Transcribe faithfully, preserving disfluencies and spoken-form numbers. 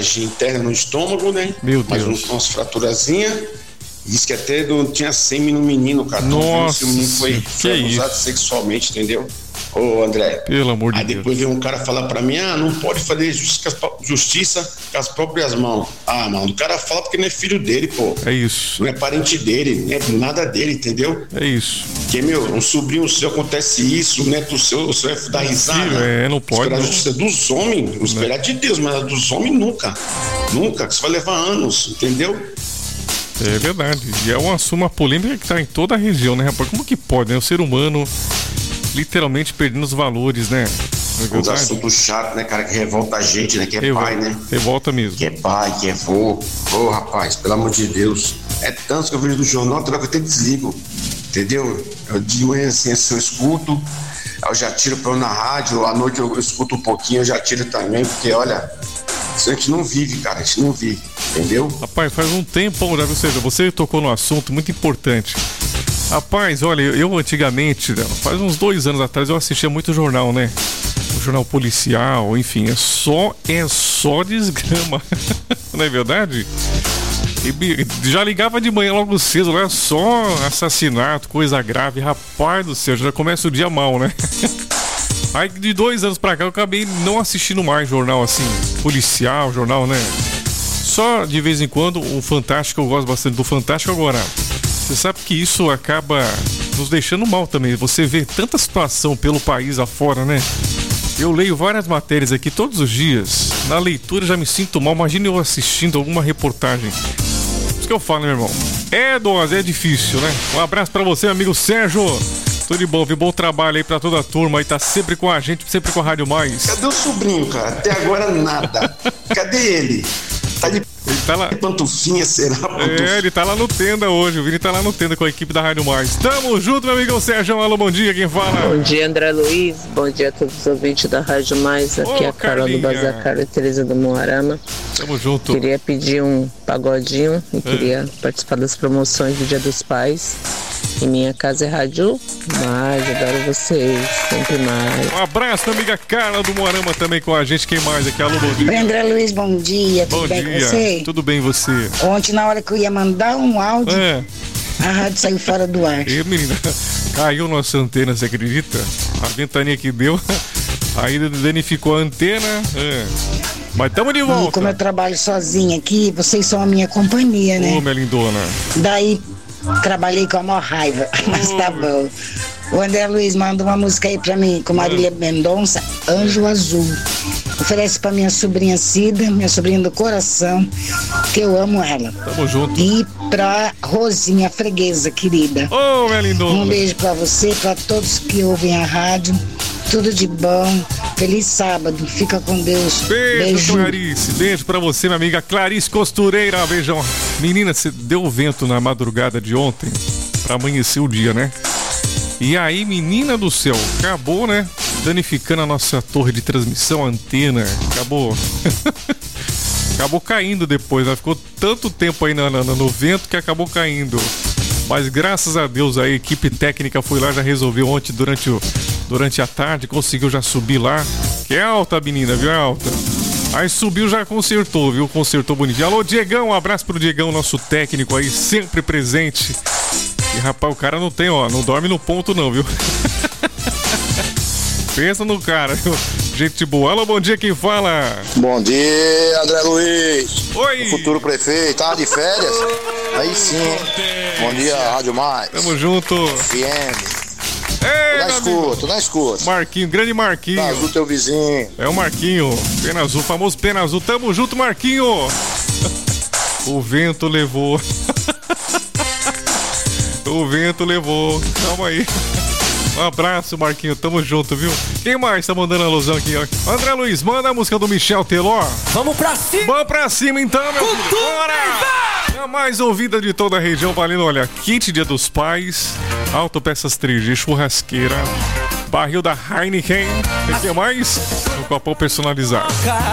hemorragia interna no estômago, né? Meu Mas Deus. umas fraturazinhas. Diz que até não tinha sêmen no menino, cara. Nossa, então, o menino foi, foi que abusado isso? sexualmente, entendeu? Ô, André. Pelo amor de Aí Deus. depois veio um cara falar pra mim, ah, não pode fazer justiça, justiça com as próprias mãos. Ah, mano, o cara fala porque não é filho dele, pô. É isso. Não é parente dele, não é nada dele, entendeu? É isso. Porque, meu, um sobrinho seu acontece isso, um neto seu, você vai dar risada. Filho, é, não pode, Esperar a não. justiça dos homens, não esperar de Deus, mas a dos homens nunca. Nunca, que isso vai levar anos, entendeu? É verdade. E é uma suma polêmica que tá em toda a região, né, rapaz? Como que pode, né? O ser humano literalmente perdendo os valores, né? Não é Uns verdade? assuntos chatos, né, cara, que revolta a gente, né? Que é Revolta, pai, né? revolta mesmo. Que é pai, que é vô. Ô, rapaz, pelo amor de Deus. É tanto que eu vejo no jornal, que eu até desligo. Entendeu? Eu de manhã assim, assim, eu escuto, eu já tiro pra eu na rádio, à noite eu escuto um pouquinho, eu já tiro também, porque olha, isso a gente não vive, cara, a gente não vive, entendeu? Rapaz, faz um tempão já, você, você tocou num assunto muito importante. Rapaz, olha, eu antigamente, faz uns dois anos atrás, eu assistia muito jornal, né? O jornal policial, enfim, é só, é só desgrama. Não é verdade? E já ligava de manhã logo cedo, né? Só assassinato, coisa grave. Rapaz do céu, já começa o dia mal, né? Aí de dois anos pra cá eu acabei não assistindo mais jornal assim, policial, jornal, né? Só de vez em quando o Fantástico, eu gosto bastante do Fantástico. Agora, você sabe que isso acaba nos deixando mal também. Você vê tanta situação pelo país afora, né? Eu leio várias matérias aqui todos os dias. Na leitura já me sinto mal. Imagina eu assistindo alguma reportagem. Isso que eu falo, meu irmão. É, dose, é difícil, né? Um abraço pra você, amigo Sérgio. Tudo de bom, viu? Bom trabalho aí pra toda a turma aí. Tá sempre com a gente, sempre com a Rádio Mais. Cadê o sobrinho, cara? Até agora nada. Cadê ele? Tá de Ele tá lá. pantufinha, será? É, ele tá lá no Tenda hoje. O Vini tá lá no Tenda com a equipe da Rádio Mais. Tamo junto, meu amigão Sérgio. Alô, bom dia, quem fala? Bom dia, André Luiz. Bom dia a todos os ouvintes da Rádio Mais. Aqui Ô, é a Carol do Carlinha. Bazar Carlos e Tereza do Moarama. Tamo junto. Queria pedir um pagodinho e queria participar das promoções do Dia dos Pais. E minha casa é Rádio Mais. Adoro vocês, sempre mais. Um abraço, minha amiga Carla do Moarama também com a gente. Quem mais aqui? Alô, bom dia. Oi, André Luiz, bom dia. Tudo Bom bem dia. com você? Tudo bem, e você? Ontem, na hora que eu ia mandar um áudio, É. a rádio saiu fora do ar. E, menina, caiu nossa antena, você acredita? A ventania que deu, aí danificou a antena. É. Mas tamo de E volta. como eu trabalho sozinha aqui, vocês são a minha companhia, né? Ô, minha lindona. Daí, trabalhei com a maior raiva, mas tá bom. O André Luiz manda uma música aí pra mim, com Marília Mendonça, Anjo Azul. Oferece pra minha sobrinha Cida, minha sobrinha do coração, que eu amo ela. Tamo junto. E pra Rosinha, freguesa querida. Ô, minha lindona. Um beijo pra você, pra todos que ouvem a rádio. Tudo de bom. Feliz sábado. Fica com Deus. Beijo, Beijo. Clarice. Beijo pra você, minha amiga Clarice Costureira. Beijão. Menina, você deu vento na madrugada de ontem pra amanhecer o dia, né? E aí, menina do céu, acabou, né? Danificando a nossa torre de transmissão, a antena. Acabou. Acabou caindo depois, né? Ficou tanto tempo aí no, no, no vento que acabou caindo. Mas graças a Deus a equipe técnica foi lá, já resolveu ontem durante, o, durante a tarde, conseguiu já subir lá. Que é alta, menina, viu? É alta. Aí subiu, já consertou, viu? Consertou bonitinho. Alô, Diegão, um abraço pro Diegão, nosso técnico aí, sempre presente. E rapaz, o cara não tem, ó, não dorme no ponto não, viu? Pensa no cara, viu? Gente boa. Alô, bom dia, quem fala? Bom dia, André Luiz. Oi. O futuro prefeito, tá de férias? Aí sim. Bom dia, Rádio Mais. Tamo junto. F M. Ei, Tô na meu amigo. escuta, tô na escuta. Marquinho, grande Marquinho. Tá azul teu vizinho. É o Marquinho, Pena Azul, famoso Pena Azul. Tamo junto, Marquinho. O vento levou. O vento levou. Calma aí. Um abraço, Marquinho. Tamo junto, viu? Quem mais tá mandando alusão aqui, ó? André Luiz, manda a música do Michel Teló. Vamos pra cima! Vamos pra cima então, meu filho. Bora! A mais ouvida de toda a região, valendo, olha, kit Dia dos Pais, Autopeças três G, churrasqueira, barril da Heineken, o que mais? Um copão personalizado.